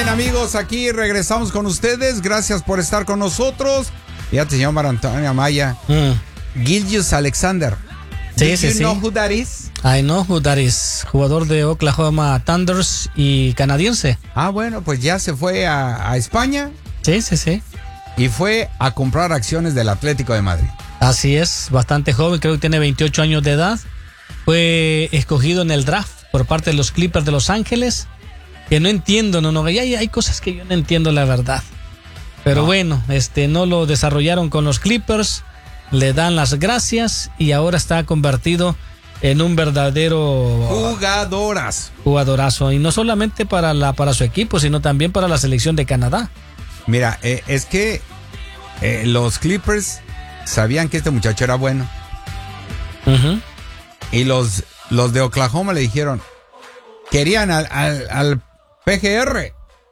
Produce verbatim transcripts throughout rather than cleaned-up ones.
bien, amigos, aquí regresamos con ustedes. Gracias por estar con nosotros. Fíjate, señor Mar Antonio Amaya. Mm. Gilgeous Alexander. Sí, Do sí, you sí. know who that is? I know who that is. Jugador de Oklahoma Thunders y canadiense. Ah, bueno, pues ya se fue a, a España. Sí, sí, sí. Y fue a comprar acciones del Atlético de Madrid. Así es, bastante joven, creo que tiene veintiocho años de edad. Fue escogido en el draft por parte de los Clippers de Los Ángeles. Que no entiendo, no, no, hay, hay cosas que yo no entiendo, la verdad. Pero no. bueno, este no lo desarrollaron con los Clippers, le dan las gracias y ahora está convertido en un verdadero jugadoras. Jugadorazo. Y no solamente para, la, para su equipo, sino también para la selección de Canadá. Mira, eh, es que eh, los Clippers sabían que este muchacho era bueno. Uh-huh. Y los, los de Oklahoma le dijeron, querían al, al, al P G R.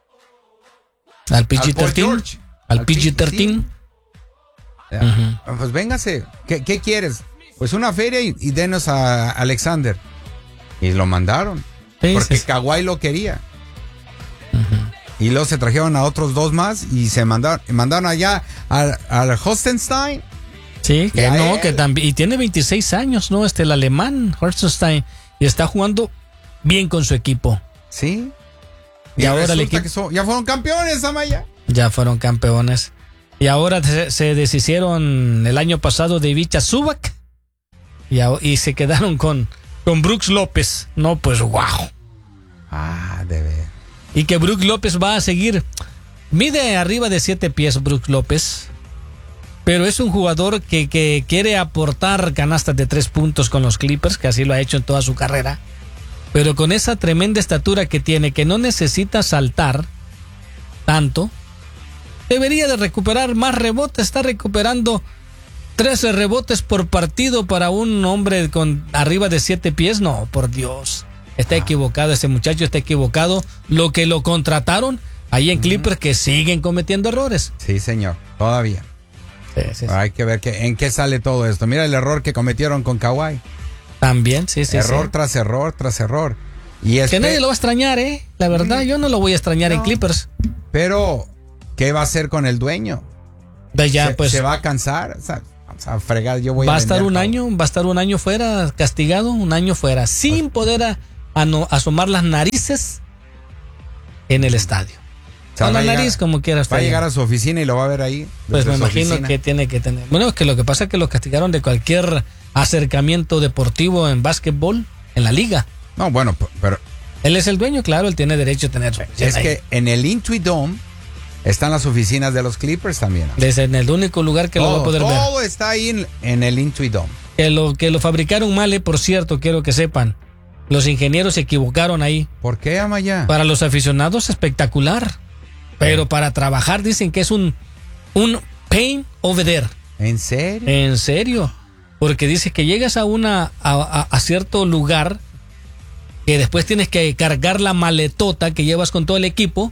Al P G trece. Al, al P G trece. Sí. Uh-huh. Pues véngase. ¿Qué, ¿Qué quieres? Pues una feria y, y denos a Alexander. Y lo mandaron. Sí, porque sí, Kawhi lo quería. Uh-huh. Y luego se trajeron a otros dos más y se mandaron, mandaron allá al, al Hostenstein. Sí, que no, él. que también. Y tiene veintiséis años, ¿no? Este, el alemán, Hostenstein. Y está jugando bien con su equipo. Sí. Y, y ahora el equipo. So, ya fueron campeones, Amaya. Ya fueron campeones. Y ahora se, se deshicieron el año pasado de Ivica Zubac. Y, y se quedaron con, con Brooks López. No, pues wow. Ah, de ver. Y que Brooks López va a seguir. Mide arriba de siete pies Brooks López. Pero es un jugador que, que quiere aportar canastas de tres puntos con los Clippers, que así lo ha hecho en toda su carrera. Pero con esa tremenda estatura que tiene, que no necesita saltar tanto, debería de recuperar más rebotes. Está recuperando trece rebotes por partido para un hombre con arriba de siete pies. No, por Dios. Está ah. equivocado ese muchacho, está equivocado. Lo que lo contrataron ahí en Clippers, que siguen cometiendo errores. Sí, señor, todavía. Sí, sí, sí. Hay que ver que, en qué sale todo esto. Mira el error que cometieron con Kawhi. También, sí, sí. Error sí. tras error, tras error. Y que nadie lo va a extrañar, ¿eh? La verdad, yo no lo voy a extrañar no. en Clippers. Pero, ¿qué va a hacer con el dueño? De ya, se, pues. ¿Se va a cansar? O sea, a fregar, yo voy va a a estar un todo. año, va a estar un año fuera, castigado, un año fuera, sin poder a, a no, asomar las narices en el estadio. O sea, con la llegar, nariz, como quieras. Va a llegar a su oficina y lo va a ver ahí. Pues me imagino oficina. que tiene que tener. Bueno, es que lo que pasa es que lo castigaron de cualquier acercamiento deportivo en básquetbol en la liga. No, bueno, pero. Él es el dueño, claro, él tiene derecho a tener su Es ahí. Que en el Intuit-Dome están las oficinas de los Clippers también. Desde en el único lugar que todo, lo va a poder todo ver. Todo está ahí en, en el Intuit-Dome. Que lo, que lo fabricaron mal, eh, por cierto, quiero que sepan. Los ingenieros se equivocaron ahí. ¿Por qué, Amaya? Para los aficionados, espectacular. Pero para trabajar dicen que es un, un pain over there. ¿En serio? En serio. Porque dice que llegas a una a, a, a cierto lugar que después tienes que cargar la maletota que llevas con todo el equipo,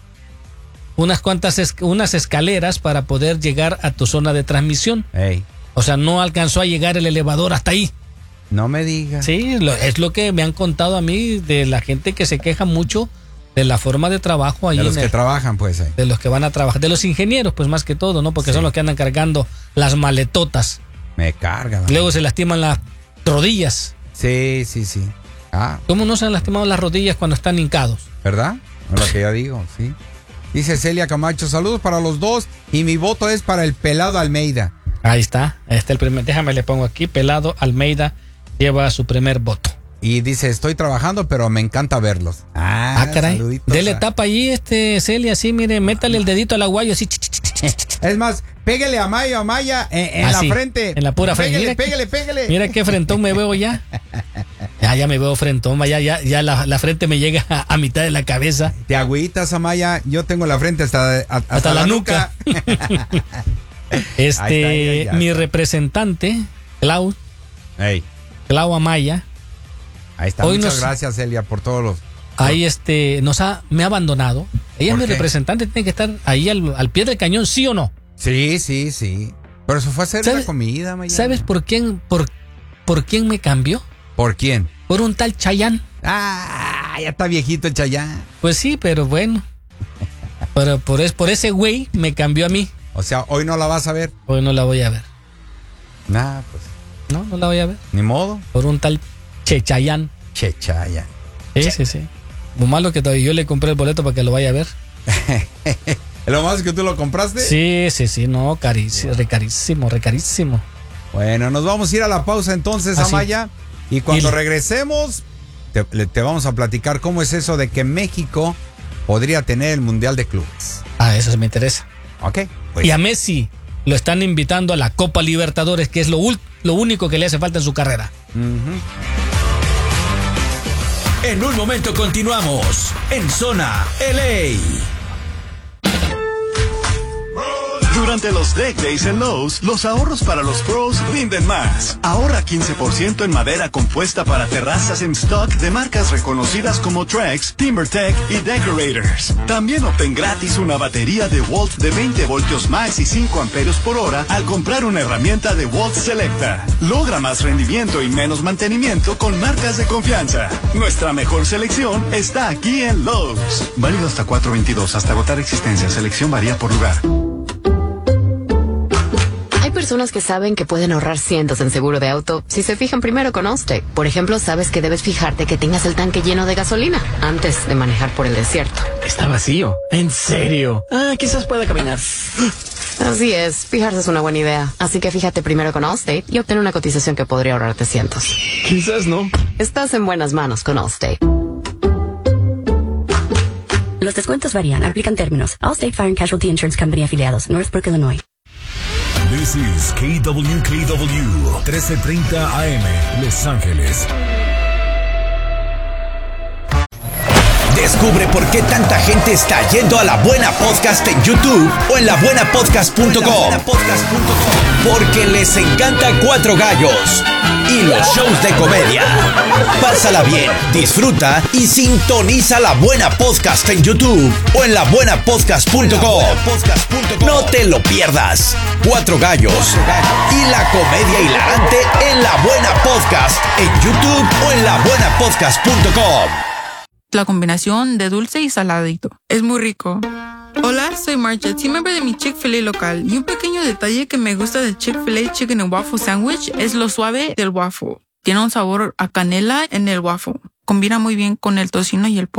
unas cuantas es, unas escaleras para poder llegar a tu zona de transmisión. Hey. O sea, no alcanzó a llegar el elevador hasta ahí. No me digas. Sí, lo, es lo que me han contado a mí de la gente que se queja mucho de la forma de trabajo ahí. De los en que el, trabajan, pues. Eh. De los que van a trabajar. De los ingenieros, pues más que todo, ¿no? Porque sí. son los que andan cargando las maletotas. Me cargan. Luego se lastiman las rodillas. Sí, sí, sí. Ah. ¿Cómo no se han lastimado las rodillas cuando están hincados? ¿Verdad? Es lo que yo digo, sí. Dice Celia Camacho, saludos para los dos y mi voto es para el Pelado Almeida. Ahí está. Este el primer, déjame le pongo aquí, Pelado Almeida lleva su primer voto. Y dice, estoy trabajando, pero me encanta verlos. Ah, ah caray. Dele a... tapa ahí, este, Celia, así, mire, métale el dedito al aguayo, así. Es más, pégale a Maya, a Maya en, en así, la frente. En la pura frente. Pégale, pégale, pégale. Mira qué frentón me veo ya. Ya, ya me veo frentón, ya, ya, ya la, la frente me llega a, a mitad de la cabeza. Te agüitas, Amaya, yo tengo la frente hasta, a, hasta, hasta la, la nuca. nuca. Este, ahí está, ahí, ya, ya. Mi representante, Clau, hey. Clau Amaya. Ahí está, hoy muchas nos, gracias, Celia, por todos los... Ahí este, nos ha, me ha abandonado. Ella es mi qué? representante, tiene que estar ahí al, al pie del cañón, ¿sí o no? Sí, sí, sí. Pero eso fue a hacer la comida, Maya. ¿Sabes por quién, por, por quién me cambió? ¿Por quién? Por un tal Chayán. Ah, ya está viejito el Chayán. Pues sí, pero bueno. Pero por, es, por ese güey me cambió a mí. O sea, hoy no la vas a ver. Hoy no la voy a ver. Nah, pues. No, no la voy a ver. Ni modo. Por un tal Chechayán. Chechayán. Sí, che. sí, sí. Lo malo que todavía yo le compré el boleto para que lo vaya a ver. ¿Lo más que tú lo compraste? Sí, sí, sí, no, carísimo, recarísimo, recarísimo. Bueno, nos vamos a ir a la pausa entonces, ¿Ah, Amaya. Sí? Y cuando y... regresemos, te, te vamos a platicar cómo es eso de que México podría tener el Mundial de Clubes. Ah, eso me interesa. Ok. Pues. Y a Messi lo están invitando a la Copa Libertadores, que es lo, lo único que le hace falta en su carrera. Uh-huh. En un momento continuamos en Zona L A. Durante los Deck Days en Lowe's, los ahorros para los pros rinden más. Ahorra quince por ciento en madera compuesta para terrazas en stock de marcas reconocidas como Trex, TimberTech y Decorators. También obtén gratis una batería de Walt de veinte voltios max y cinco amperios por hora al comprar una herramienta de Walt Selecta. Logra más rendimiento y menos mantenimiento con marcas de confianza. Nuestra mejor selección está aquí en Lowe's. Válido hasta cuatro veintidós, hasta agotar existencia. Selección varía por lugar. Hay personas que saben que pueden ahorrar cientos en seguro de auto si se fijan primero con Allstate. Por ejemplo, sabes que debes fijarte que tengas el tanque lleno de gasolina antes de manejar por el desierto. Está vacío. ¿En serio? Ah, quizás pueda caminar. Así es, fijarse es una buena idea. Así que fíjate primero con Allstate y obtén una cotización que podría ahorrarte cientos. Quizás no. Estás en buenas manos con Allstate. Los descuentos varían, aplican términos. Allstate Fire and Casualty Insurance Company afiliados, Northbrook, Illinois. This is K W K W trece treinta A M, Los Ángeles. Descubre por qué tanta gente está yendo a La Buena Podcast en YouTube o en la buena podcast punto com. Porque les encanta Cuatro Gallos y los shows de comedia. Pásala bien, disfruta y sintoniza La Buena Podcast en YouTube o en la buena podcast punto com. No te lo pierdas. Cuatro Gallos y la comedia hilarante en La Buena Podcast en YouTube o en la buena podcast punto com. La combinación de dulce y saladito. Es muy rico. Hola, soy Marja, team member de mi Chick-fil-A local. Y un pequeño detalle que me gusta del Chick-fil-A Chicken and Waffle Sandwich es lo suave del waffle. Tiene un sabor a canela en el waffle. Combina muy bien con el tocino y el pollo.